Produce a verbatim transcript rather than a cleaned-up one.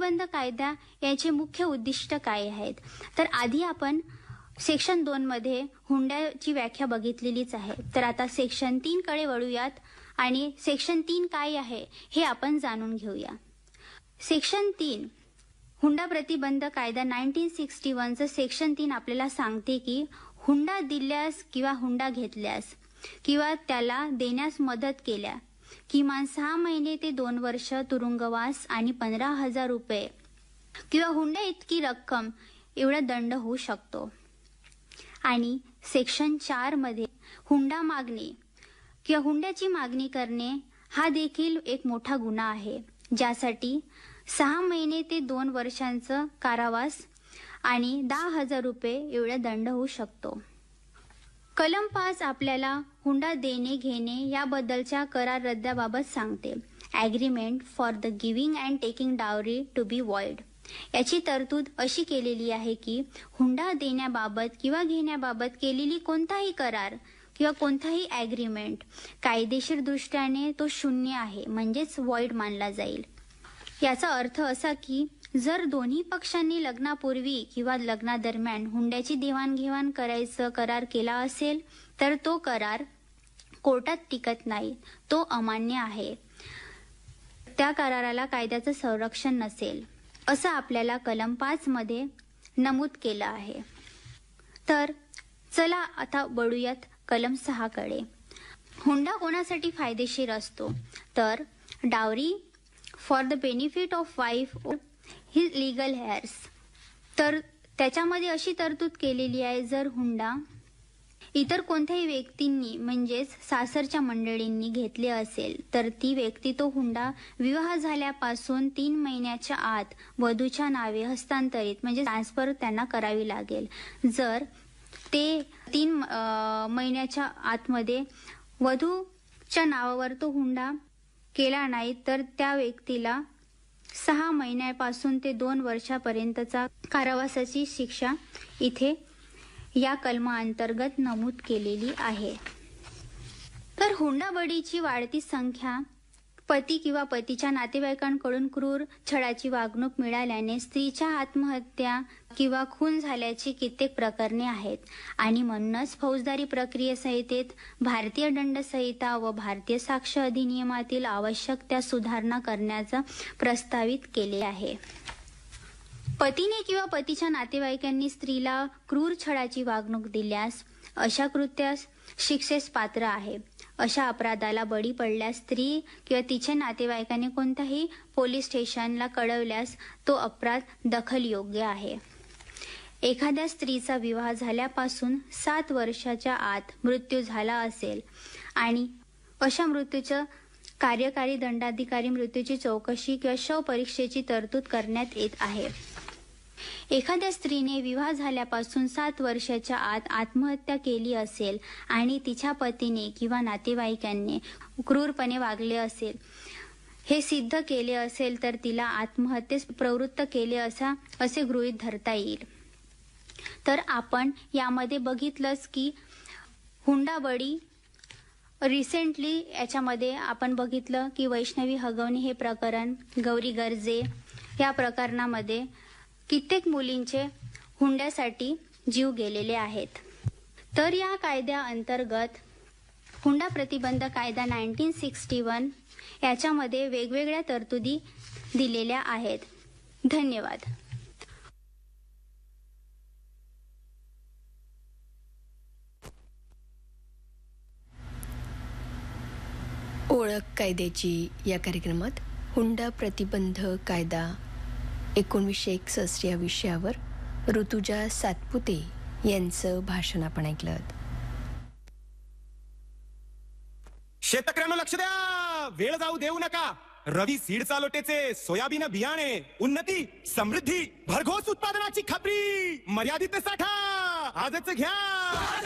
प्रतिबंध कायदा याचे मुख्य उद्दिष्ट काय आहेत, तर आधी आपण सेक्शन दोन मध्ये हुंड्याची व्याख्या बघितलेलीच आहे. तर आता सेक्शन तीन कडे वळूयात आणि सेक्शन तीन काय आहे हे आपण जाणून घेऊया. सेक्शन तीन हुंडा प्रतिबंध कायदा एकोणीसशे साठ चं सेक्शन तीन आपल्याला सांगते की हुंडा दिल्यास किंवा हुंडा घेतल्यास किंवा त्याला देण्यास मदत केल्या किमान सहा महिने ते दोन वर्ष तुरुंगवास आणि पंधरा हजार रुपये किंवा हुंडा इतकी रक्कम एवढा दंड होऊ शकतो. आणि सेक्शन चार मध्ये हुंडा मागणे किंवा हुंड्याची मागणी करणे हा देखील एक मोठा गुन्हा आहे, ज्यासाठी सहा महिने ते दोन वर्षांचा कारावास आणि दहा हजार रुपये एवढा दंड होऊ शकतो. कलम पाच आपल्याला हुंडा देणे घेणे याबद्दलच्या करार रद्दाबाबत सांगते. Agreement for the giving and taking dowry to be void. याची तरतूद अशी केलेली आहे की हुंडा देण्याबाबत किंवा घेण्याबाबत केलेली कोणताही करार किंवा कोणताही ॲग्रीमेंट कायदेशीर दृष्ट्याने तो शून्य आहे, म्हणजेच वॉइड मानला जाईल. याचा अर्थ असा की जर दोन्ही पक्षांनी लग्नापूर्वी किंवा लग्नादरम्यान हुंड्याची देवाणघेवाण करायचं करार केला असेल तर तो करार कोर्टात टिकत नाही, तो अमान्य आहे. त्या कराराला कायद्याचं संरक्षण नसेल असं आपल्याला कलम पाच मध्ये नमूद केलं आहे. तर चला आता वळूयात कलम सहा कडे. हुंडा कोणासाठी फायदेशीर असतो, तर dowry for the benefit of wife he legal hairs. तर त्याच्यामध्ये अशी तरतूद केलेली आहे, जर हुंडा इतर कोणत्याही व्यक्तींनी म्हणजेच सासरच्या मंडळींनी घेतले असेल तर ती व्यक्ती तो हुंडा विवाह झाल्यापासून तीन महिन्याच्या आत वधूच्या नावे हस्तांतरित म्हणजे ट्रान्सफर त्यांना करावी लागेल. जर ते तीन महिन्याच्या आतमध्ये वधूच्या नावावर तो हुंडा केला नाही तर त्या व्यक्तीला सहा महिन्यापासून ते दोन वर्षापर्यंतचा कारावासाची शिक्षा इथे या कलमाअंतर्गत नमूद केलेली आहे. तर हुंडाबळीची वाढती संख्या, पती किंवा पतीच्या नातेवाईकांकडून क्रूर छळाची वागणूक मिळाल्याने स्त्रीच्या आत्महत्या किंवा खून झाल्याची कित्येक प्रकरणे आहेत आणि म्हणूनच फौजदारी प्रक्रियेसंहितेत भारतीय दंड संहिता व भारतीय साक्ष अधिनियमातील आवश्यक त्या सुधारणा करण्याचं प्रस्तावित केले आहे. पतीने किंवा पतीच्या नातेवाईकांनी स्त्रीला क्रूर छळाची वागणूक दिल्यास अशा कृत्यास शिक्षेस पात्र आहे. अशा अपराधाला बळी पडल्यास स्त्री किंवा तिच्या नातेवाईकांनी कोणत्याही पोलीस स्टेशनला कळवल्यास तो अपराध दखलयोग्य आहे. एखाद्या स्त्रीचा विवाह झाल्यापासून सात वर्षाच्या आत मृत्यू झाला असेल आणि अशा मृत्यूचं कार्यकारी दंडाधिकारी मृत्यूची चौकशी किंवा शवपरीक्षेची तरतूद करण्यात येत आहे. एखाद्या स्त्रीने विवाह झाल्यापासून सात वर्षाच्या आत आत्महत्या केली असेल आणि तिच्या पतीने किंवा नातेवाईकांनी क्रूरपणे वागले असेल, हे सिद्ध केले असेल तर तिला आत्महत्येस प्रवृत्त केले असा असे गृहीत धरता येईल. तर आपण यामध्ये बघितलंच की हुंडाबळी रिसेंटली याच्यामध्ये आपण बघितलं की वैष्णवी हगवणे हे प्रकरण, गौरी गर्जे या प्रकरणामध्ये कित्येक मुलींचे हुंड्यासाठी जीव गेलेले आहेत. तर या कायद्याअंतर्गत हुंडा प्रतिबंध कायदा एकोणीसशे एकसष्ट याच्यामध्ये वेगवेगळ्या तरतुदी दिलेल्या आहेत. धन्यवाद. ओळख कायद्याची या कार्यक्रमात हुंडा प्रतिबंध कायदा एकोणीसशे एकसष्ट या विषयावर ऋतुजा सातपुते यांचं भाषण आपण ऐकलं. शेतकऱ्यांना लक्ष द्या, वेळ जाऊ देऊ नका. रवी सीड चालोटेचे सोयाबीन बियाणे, उन्नती, समृद्धी, भरघोस उत्पादनाची खात्री, मर्यादित साठा आजच घ्या.